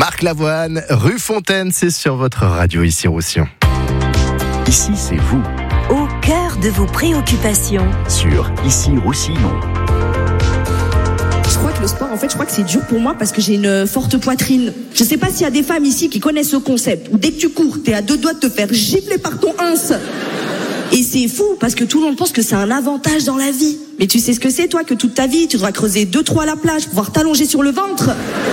Marc Lavoine, rue Fontaine, c'est sur votre radio ici Roussillon. Ici, c'est vous. Au cœur de vos préoccupations. Sur Ici Roussillon. Je crois que le sport, je crois que c'est dur pour moi parce que j'ai une forte poitrine. Je sais pas s'il y a des femmes ici qui connaissent ce concept où dès que tu cours, t'es à 2 doigts de te faire gifler par ton ins. Et c'est fou parce que tout le monde pense que c'est un avantage dans la vie. Mais tu sais ce que c'est toi, que toute ta vie, tu devras creuser 2 trous à la plage pour pouvoir t'allonger sur le ventre.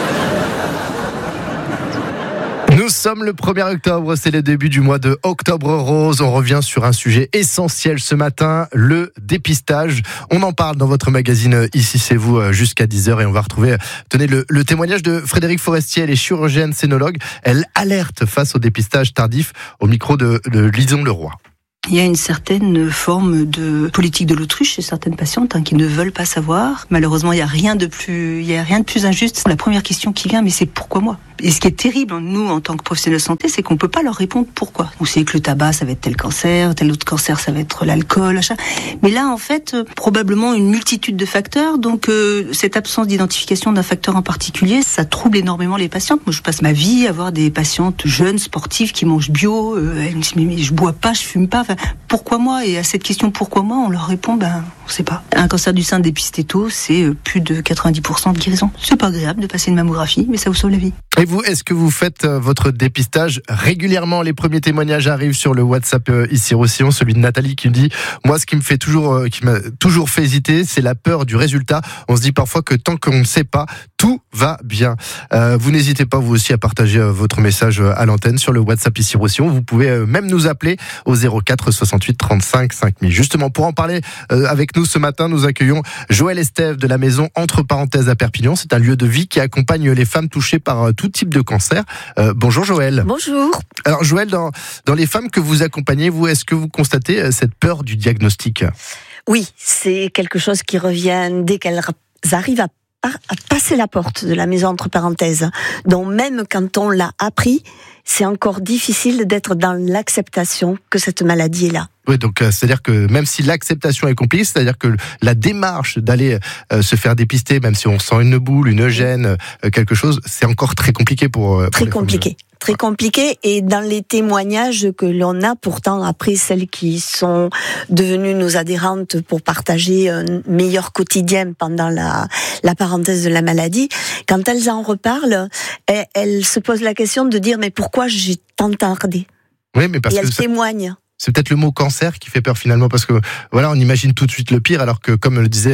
Nous sommes le 1er octobre, c'est le début du mois de Octobre Rose. On revient sur un sujet essentiel ce matin, le dépistage. On en parle dans votre magazine Ici c'est vous jusqu'à 10h et on va retrouver, tenez, le témoignage de Frédéric Forestier, elle est chirurgienne scénologue. Elle alerte face au dépistage tardif au micro de Lison Leroy. Il y a une certaine forme de politique de l'autruche chez certaines patientes qui ne veulent pas savoir. Malheureusement, il n'y a rien de plus injuste. La première question qui vient, mais c'est pourquoi moi ? Et ce qui est terrible, nous, en tant que professionnels de santé, c'est qu'on ne peut pas leur répondre pourquoi. On sait que le tabac, ça va être tel cancer, tel autre cancer, ça va être l'alcool, achat. Mais là, en fait, probablement une multitude de facteurs. Donc, cette absence d'identification d'un facteur en particulier, ça trouble énormément les patientes. Moi, je passe ma vie à voir des patientes jeunes, sportives, qui mangent bio. Elles me disent, mais je bois pas, je fume pas. Enfin, pourquoi moi ? Et à cette question, pourquoi moi ? On leur répond, on sait pas. Un cancer du sein dépisté tôt, c'est plus de 90% de guérison. C'est pas agréable de passer une mammographie, mais ça vous sauve la vie. Et vous, est-ce que vous faites votre dépistage régulièrement ? Les premiers témoignages arrivent sur le WhatsApp Ici Roussillon, celui de Nathalie qui me dit « Moi, ce qui m'a toujours fait hésiter, c'est la peur du résultat. On se dit parfois que tant qu'on ne sait pas, tout va bien. » Vous n'hésitez pas, vous aussi, à partager votre message à l'antenne sur le WhatsApp Ici Roussillon. Vous pouvez même nous appeler au 04 68 35 5000. Justement, pour en parler avec nous ce matin, nous accueillons Joël Estève de la maison Entre Parenthèses à Perpignan. C'est un lieu de vie qui accompagne les femmes touchées par tout type de cancer. Bonjour Joël. Bonjour. Alors Joël, dans les femmes que vous accompagnez, vous, est-ce que vous constatez cette peur du diagnostic ? Oui, c'est quelque chose qui revient dès qu'elles arrivent à passer la porte de la maison Entre Parenthèses. Donc même quand on l'a appris, c'est encore difficile d'être dans l'acceptation que cette maladie est là. Oui, donc c'est-à-dire que même si l'acceptation est compliquée, c'est-à-dire que la démarche d'aller se faire dépister, même si on sent une boule, une gêne, quelque chose, c'est encore très compliqué pour très les compliqué. femmes. Très compliqué, et dans les témoignages que l'on a, pourtant après celles qui sont devenues nos adhérentes pour partager un meilleur quotidien pendant la parenthèse de la maladie, quand elles en reparlent, elles se posent la question de dire mais pourquoi j'ai tant tardé ? Oui, mais parce et que elles témoignent. C'est peut-être le mot cancer qui fait peur finalement, parce que voilà, on imagine tout de suite le pire, alors que comme le disait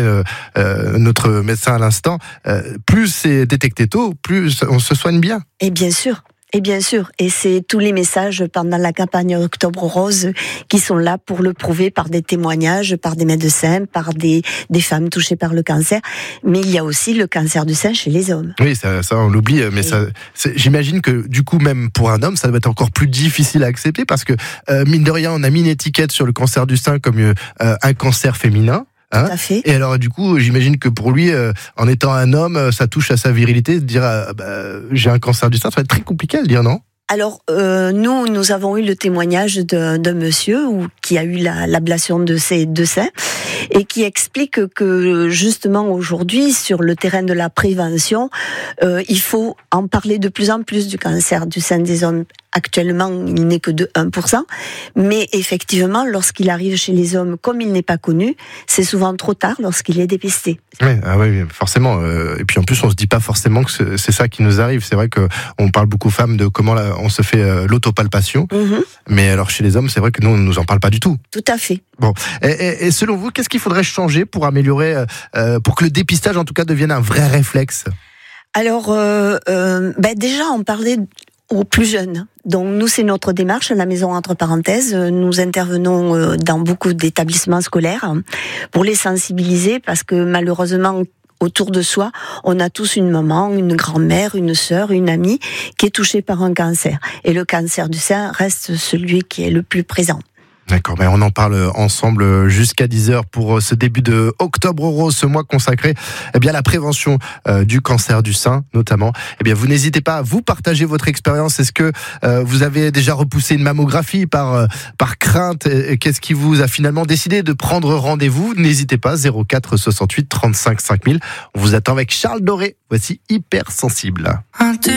notre médecin à l'instant, plus c'est détecté tôt, plus on se soigne bien. Et bien sûr. Et c'est tous les messages pendant la campagne Octobre Rose qui sont là pour le prouver par des témoignages, par des médecins, par des femmes touchées par le cancer. Mais il y a aussi le cancer du sein chez les hommes. Oui, ça on l'oublie, mais j'imagine que du coup, même pour un homme, ça doit être encore plus difficile à accepter, parce que mine de rien, on a mis une étiquette sur le cancer du sein comme un cancer féminin. Tout à fait. Et alors du coup, j'imagine que pour lui, en étant un homme, ça touche à sa virilité, de dire j'ai un cancer du sein, ça va être très compliqué à le dire, non ? Alors, nous avons eu le témoignage d'un monsieur qui a eu l'ablation de ses 2 seins et qui explique que justement aujourd'hui, sur le terrain de la prévention, il faut en parler de plus en plus du cancer du sein des hommes. Actuellement, il n'est que de 1%, mais effectivement, lorsqu'il arrive chez les hommes, comme il n'est pas connu, c'est souvent trop tard lorsqu'il est dépisté. Oui, forcément. Et puis en plus, on se dit pas forcément que c'est ça qui nous arrive. C'est vrai qu'on parle beaucoup aux femmes de comment on se fait l'autopalpation, mais alors chez les hommes, c'est vrai que nous, on nous en parle pas du tout. Tout à fait. Bon. Et selon vous, qu'est-ce qu'il faudrait changer pour améliorer, pour que le dépistage, en tout cas, devienne un vrai réflexe ? Alors, déjà, on parlait aux plus jeunes. Donc nous, c'est notre démarche, la maison Entre Parenthèses. Nous intervenons dans beaucoup d'établissements scolaires pour les sensibiliser, parce que malheureusement, autour de soi, on a tous une maman, une grand-mère, une sœur, une amie qui est touchée par un cancer. Et le cancer du sein reste celui qui est le plus présent. D'accord, on en parle ensemble jusqu'à 10h pour ce début de Octobre Rose, ce mois consacré à la prévention du cancer du sein notamment. Vous n'hésitez pas à vous partager votre expérience. Est-ce que vous avez déjà repoussé une mammographie par crainte ? Qu'est-ce qui vous a finalement décidé de prendre rendez-vous ? N'hésitez pas, 04 68 35 5000. On vous attend avec Charles Doré. Voici Hypersensible.